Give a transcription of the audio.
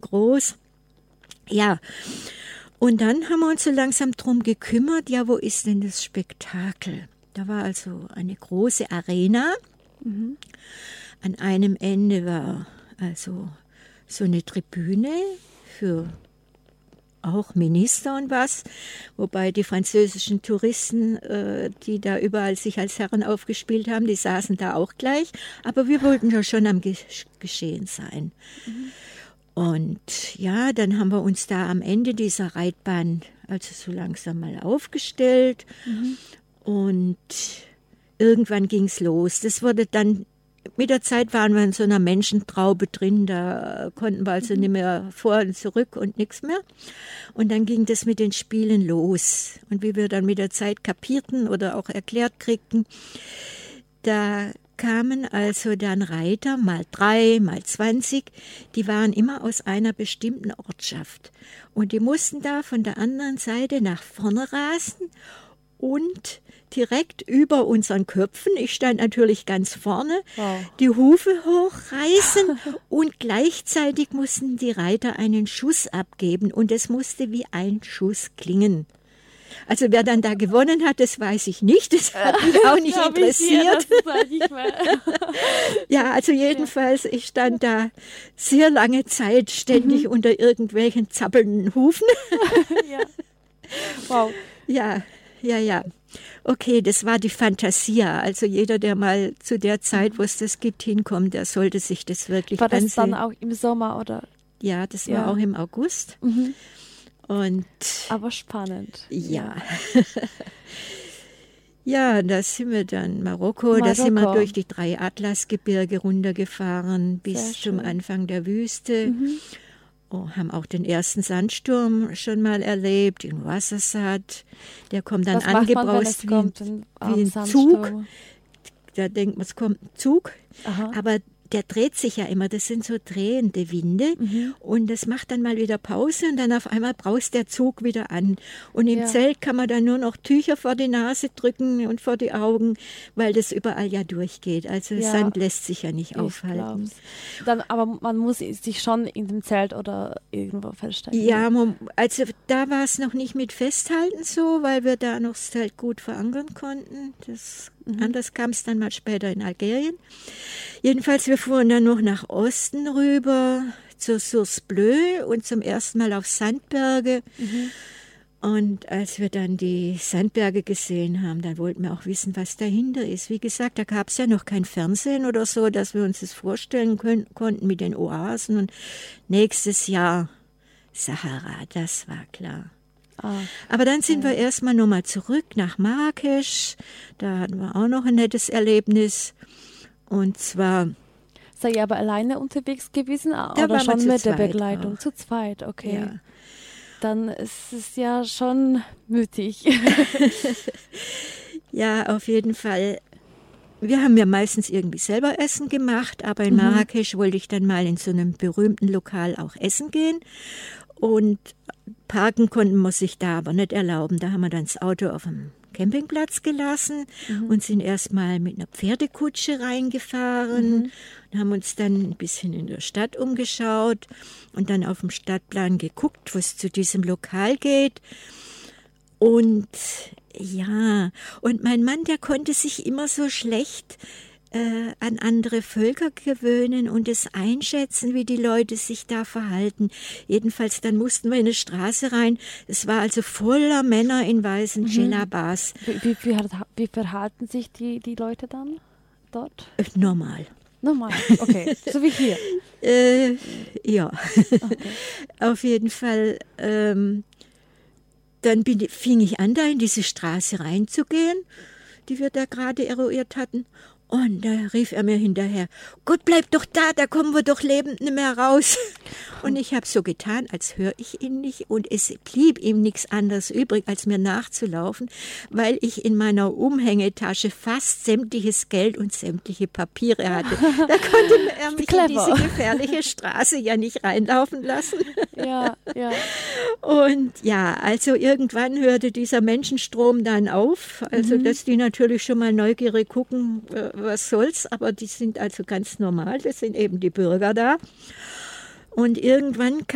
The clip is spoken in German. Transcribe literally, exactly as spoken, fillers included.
groß. Ja, und dann haben wir uns so langsam drum gekümmert, ja, wo ist denn das Spektakel? Da war also eine große Arena. Mhm. An einem Ende war also so eine Tribüne für auch Minister und was, wobei die französischen Touristen, äh, die da überall sich als Herren aufgespielt haben, die saßen da auch gleich, aber wir wollten ja schon am Ge- Geschehen sein. Mhm. Und ja, dann haben wir uns da am Ende dieser Reitbahn also so langsam mal aufgestellt mhm. und irgendwann ging es los. Das wurde dann Mit der Zeit waren wir in so einer Menschentraube drin, da konnten wir also mhm. nicht mehr vor und zurück und nichts mehr. Und dann ging das mit den Spielen los. Und wie wir dann mit der Zeit kapierten oder auch erklärt kriegten, da kamen also dann Reiter, mal drei, mal zwanzig, die waren immer aus einer bestimmten Ortschaft. Und die mussten da von der anderen Seite nach vorne rasen und direkt über unseren Köpfen, ich stand natürlich ganz vorne, wow. die Hufe hochreißen und gleichzeitig mussten die Reiter einen Schuss abgeben und es musste wie ein Schuss klingen. Also wer dann da gewonnen hat, das weiß ich nicht, das hat mich auch nicht interessiert. Ich ja, also jedenfalls, ich stand da sehr lange Zeit ständig mhm. unter irgendwelchen zappelnden Hufen. ja. Wow. Ja, ja, ja. Okay, das war die Fantasia. Also jeder, der mal zu der Zeit, wo es das gibt, hinkommt, der sollte sich das wirklich ansehen. War das dann auch im Sommer, oder? Ja, das ja. war auch im August. Mhm. Und aber spannend. Ja. Ja, da sind wir dann Marokko, Marokko. Da sind wir durch die drei Atlasgebirge runtergefahren bis zum Anfang der Wüste. Mhm. Oh, haben auch den ersten Sandsturm schon mal erlebt in Ouarzazate. Der kommt dann Was angebraust man, wie, ein, wie ein Zug. Da denkt man, es kommt ein Zug. Aha. Aber der dreht sich ja immer. Das sind so drehende Winde. Mhm. Und das macht dann mal wieder Pause und dann auf einmal braust der Zug wieder an. Und im ja. Zelt kann man dann nur noch Tücher vor die Nase drücken und vor die Augen, weil das überall ja durchgeht. Also ja. Sand lässt sich ja nicht ich aufhalten. Dann, aber man muss sich schon in dem Zelt oder irgendwo feststecken. Ja, also da war es noch nicht mit Festhalten so, weil wir da noch das Zelt gut verankern konnten. Das Mhm. Anders kam es dann mal später in Algerien. Jedenfalls, wir fuhren dann noch nach Osten rüber zur Source Bleue und zum ersten Mal auf Sandberge. Mhm. Und als wir dann die Sandberge gesehen haben, dann wollten wir auch wissen, was dahinter ist. Wie gesagt, da gab es ja noch kein Fernsehen oder so, dass wir uns das vorstellen können, konnten mit den Oasen. Und nächstes Jahr Sahara, das war klar. Ah, Aber dann sind ja. wir erstmal nochmal zurück nach Marrakesch. Da hatten wir auch noch ein nettes Erlebnis. Und zwar... Seid ihr aber alleine unterwegs gewesen? Oder schon mit der Begleitung? Auch. Zu zweit, okay. Ja. Dann ist es ja schon mutig. Ja, auf jeden Fall. Wir haben ja meistens irgendwie selber Essen gemacht, aber in mhm. Marrakesch wollte ich dann mal in so einem berühmten Lokal auch essen gehen. Und parken konnten wir sich da aber nicht erlauben. Da haben wir dann das Auto auf dem Campingplatz gelassen mhm. und sind erstmal mit einer Pferdekutsche reingefahren. Mhm. Und haben uns dann ein bisschen in der Stadt umgeschaut und dann auf dem Stadtplan geguckt, wo es zu diesem Lokal geht. Und ja, und mein Mann, der konnte sich immer so schlecht Äh, an andere Völker gewöhnen und es einschätzen, wie die Leute sich da verhalten. Jedenfalls, dann mussten wir in eine Straße rein. Es war also voller Männer in weißen mhm. Djellabas. Wie, wie, wie, wie verhalten sich die, die Leute dann dort? Äh, normal. Normal, okay. So wie hier? äh, ja. Okay. Auf jeden Fall. Ähm, dann bin, fing ich an, da in diese Straße reinzugehen, die wir da gerade eruiert hatten. Und da rief er mir hinterher, Gott, bleib doch da, da kommen wir doch lebend nicht mehr raus. Und ich habe so getan, als höre ich ihn nicht. Und es blieb ihm nichts anderes übrig, als mir nachzulaufen, weil ich in meiner Umhängetasche fast sämtliches Geld und sämtliche Papiere hatte. Da konnte er mich Clever. in diese gefährliche Straße ja nicht reinlaufen lassen. Ja, ja. Und ja, also irgendwann hörte dieser Menschenstrom dann auf. Also, mhm. dass die natürlich schon mal neugierig gucken, was soll's, aber die sind also ganz normal, das sind eben die Bürger da. Und irgendwann kam